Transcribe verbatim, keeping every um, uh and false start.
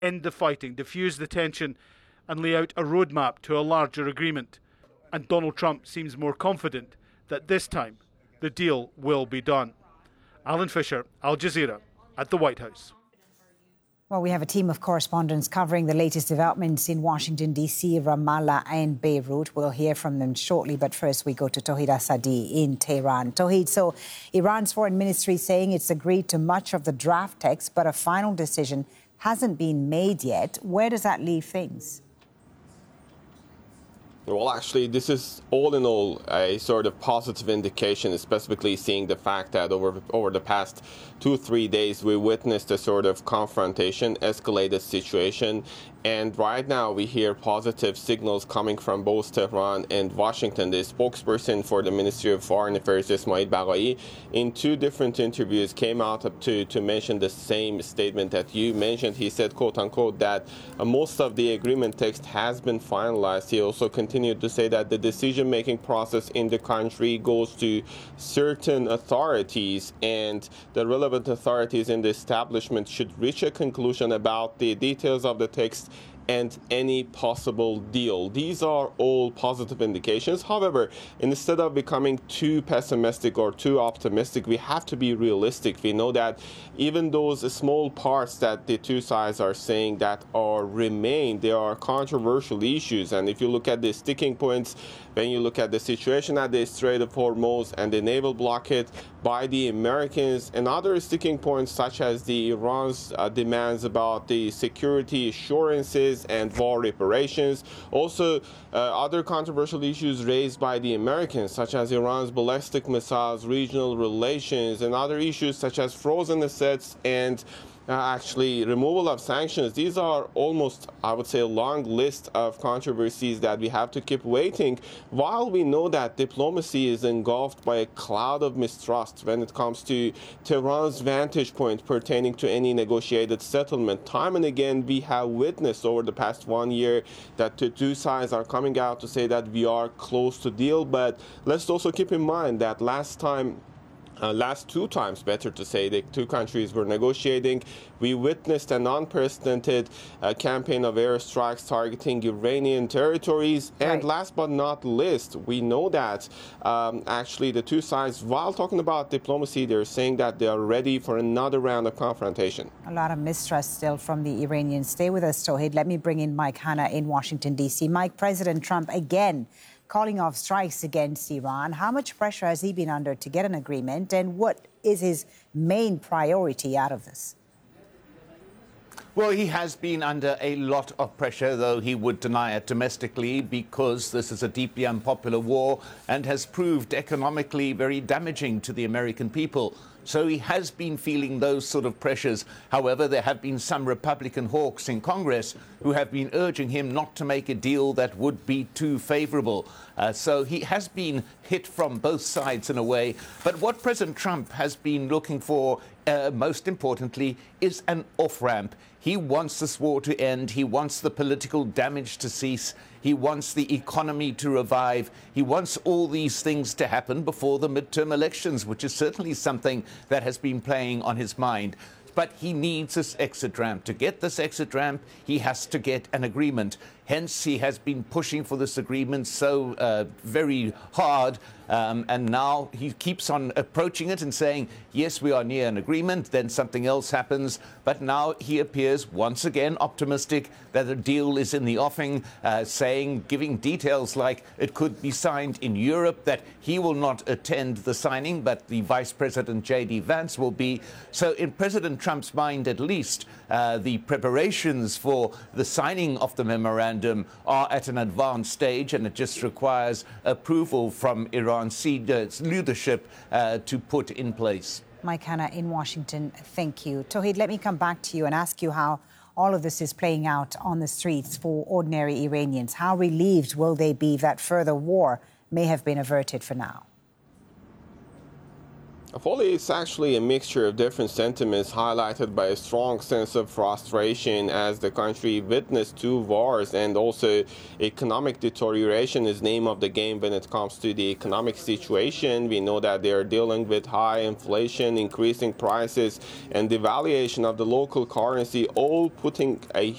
end the fighting, diffuse the tension, and lay out a roadmap to a larger agreement. And Donald Trump seems more confident that this time the deal will be done. Alan Fisher, Al Jazeera, at the White House. Well, we have a team of correspondents covering the latest developments in Washington, D C, Ramallah and Beirut. We'll hear from them shortly, but first we go to Tauhid Asadi in Tehran. Tauhid, so Iran's foreign ministry saying it's agreed to much of the draft text, but a final decision hasn't been made yet. Where does that leave things? Well, actually, this is all in all a sort of positive indication, specifically seeing the fact that over over the past two, three days, we witnessed a sort of confrontation, escalated situation. And right now we hear positive signals coming from both Tehran and Washington. The spokesperson for the Ministry of Foreign Affairs, Ismail Baghai, in two different interviews came out to, to mention the same statement that you mentioned. He said, quote unquote, that uh, most of the agreement text has been finalized. He also continued to say that the decision-making process in the country goes to certain authorities, and the relevant authorities in the establishment should reach a conclusion about the details of the text and any possible deal. These are all positive indications. However, instead of becoming too pessimistic or too optimistic, we have to be realistic. We know that even those small parts that the two sides are saying that are remain, there are controversial issues. And if you look at the sticking points, when you look at the situation at the Strait of Hormuz and the naval blockade by the Americans, and other sticking points such as the Iran's uh, demands about the security assurances and war reparations. Also, uh, other controversial issues raised by the Americans, such as Iran's ballistic missiles, regional relations, and other issues such as frozen assets and Uh, actually removal of sanctions. These are almost, I would say, a long list of controversies that we have to keep waiting, while we know that diplomacy is engulfed by a cloud of mistrust when it comes to Tehran's vantage point pertaining to any negotiated settlement. Time and again, we have witnessed over the past one year that the two sides are coming out to say that we are close to deal, but let's also keep in mind that last time Uh, last two times, better to say, the two countries were negotiating. We witnessed an unprecedented uh, campaign of airstrikes targeting Iranian territories. Right. And last but not least, we know that um, actually the two sides, while talking about diplomacy, they're saying that they are ready for another round of confrontation. A lot of mistrust still from the Iranians. Stay with us, Tauhid. Let me bring in Mike Hanna in Washington, D C. Mike, President Trump again calling off strikes against Iran. How much pressure has he been under to get an agreement, and what is his main priority out of this? Well, he has been under a lot of pressure, though he would deny it domestically, because this is a deeply unpopular war and has proved economically very damaging to the American people. So he has been feeling those sort of pressures. However, there have been some Republican hawks in Congress who have been urging him not to make a deal that would be too favorable. Uh, so he has been hit from both sides in a way. But what President Trump has been looking for, uh, most importantly, is an off-ramp. He wants this war to end. He wants the political damage to cease. He wants the economy to revive. He wants all these things to happen before the midterm elections, which is certainly something that has been playing on his mind. But he needs this exit ramp. To get this exit ramp, he has to get an agreement. Hence, he has been pushing for this agreement so uh, very hard. Um, and now he keeps on approaching it and saying, yes, we are near an agreement. Then something else happens. But now he appears once again optimistic that a deal is in the offing, uh, saying, giving details like it could be signed in Europe, that he will not attend the signing, but the Vice President J D Vance will be. So in President Trump's mind, at least, uh, the preparations for the signing of the memorandum are at an advanced stage, and it just requires approval from Iran's leadership uh, to put in place. Mike Hanna in Washington, thank you. Tauhid, let me come back to you and ask you how all of this is playing out on the streets for ordinary Iranians. How relieved will they be that further war may have been averted for now? Fully, it's actually a mixture of different sentiments highlighted by a strong sense of frustration as the country witnessed two wars, and also economic deterioration is name of the game when it comes to the economic situation. We know that they are dealing with high inflation, increasing prices, and devaluation of the local currency, all putting a